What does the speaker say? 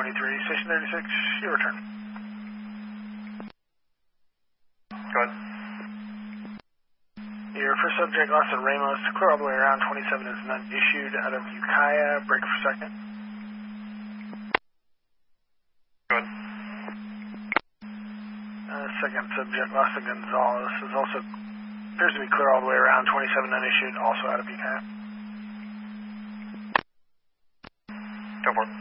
Station 36, your return. Go ahead. Your first subject, Austin Ramos, clear all the way around 27 is none issued out of Ukiah, break for second. Go ahead. Second subject, Austin Gonzalez, is also appears to be clear all the way around 27 unissued, also out of Ukiah. Go for it.